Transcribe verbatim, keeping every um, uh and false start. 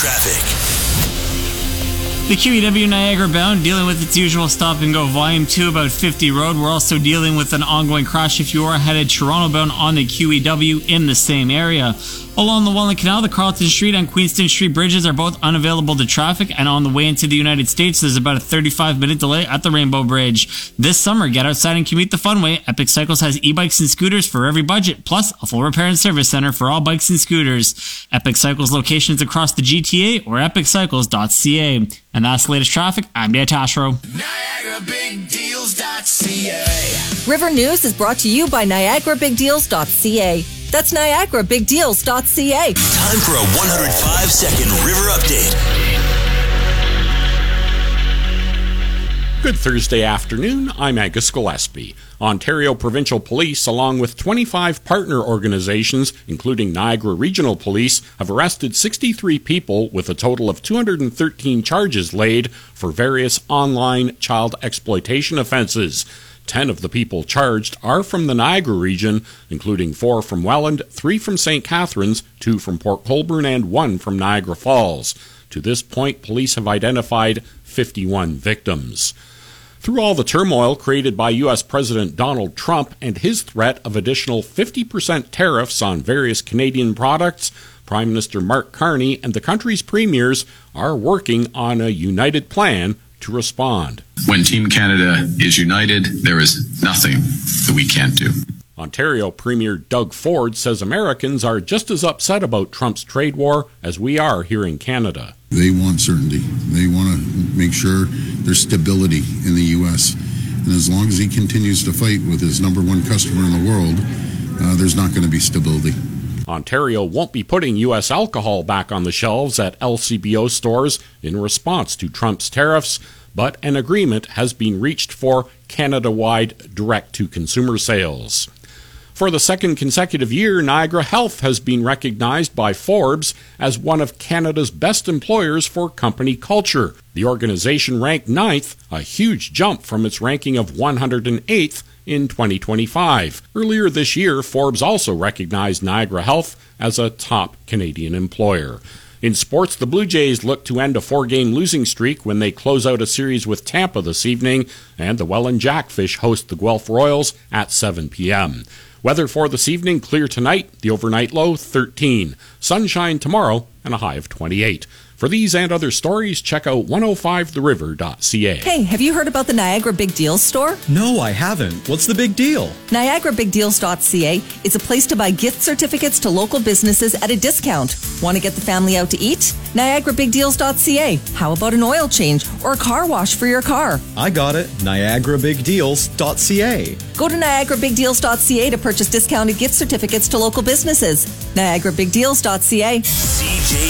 traffic. The Q E W Niagara bound dealing with its usual stop and go volume two about fifty Road. We're also dealing with an ongoing crash if you are headed Toronto bound on the Q E W in the same area. Along the Welland Canal, the Carleton Street and Queenston Street bridges are both unavailable to traffic, and on the way into the United States, there's about a thirty-five minute delay at the Rainbow Bridge. This summer, get outside and commute the fun way. Epic Cycles has e-bikes and scooters for every budget, plus a full repair and service center for all bikes and scooters. Epic Cycles locations across the G T A or epic cycles dot c a. And that's the latest traffic. I'm Dan Tashro. Niagara Big Deals dot c a. River News is brought to you by Niagara Big Deals dot c a. That's Niagara Big Deals dot c a. Time for a one hundred five second River Update. Good Thursday afternoon, I'm Angus Gillespie. Ontario Provincial Police, along with twenty-five partner organizations, including Niagara Regional Police, have arrested sixty-three people with a total of two hundred thirteen charges laid for various online child exploitation offences. Ten of the people charged are from the Niagara region, including four from Welland, three from Saint Catharines, two from Port Colborne, and one from Niagara Falls. To this point, police have identified fifty-one victims. Through all the turmoil created by U S President Donald Trump and his threat of additional fifty percent tariffs on various Canadian products, Prime Minister Mark Carney and the country's premiers are working on a united plan to respond. When Team Canada is united, there is nothing that we can't do. Ontario Premier Doug Ford says Americans are just as upset about Trump's trade war as we are here in Canada. They want certainty. They want to make sure there's stability in the U S. And as long as he continues to fight with his number one customer in the world, uh, there's not going to be stability. Ontario won't be putting U S alcohol back on the shelves at L C B O stores in response to Trump's tariffs, but an agreement has been reached for Canada-wide direct-to-consumer sales. For the second consecutive year, Niagara Health has been recognized by Forbes as one of Canada's best employers for company culture. The organization ranked ninth, a huge jump from its ranking of one hundred eighth in twenty twenty-five. Earlier this year, Forbes also recognized Niagara Health as a top Canadian employer. In sports, the Blue Jays look to end a four-game losing streak when they close out a series with Tampa this evening, and the Welland Jackfish host the Guelph Royals at seven p.m. Weather for this evening, clear tonight, the overnight low thirteen. Sunshine tomorrow, and a high of twenty-eight. For these and other stories, check out one oh five the river dot c a. Hey, have you heard about the Niagara Big Deals store? No, I haven't. What's the big deal? Niagara Big Deals dot c a is a place to buy gift certificates to local businesses at a discount. Want to get the family out to eat? Niagara Big Deals dot c a. How about an oil change or a car wash for your car? I got it. Niagara Big Deals dot c a. Go to Niagara Big Deals dot c a to purchase discounted gift certificates to local businesses. Niagara Big Deals dot c a. C J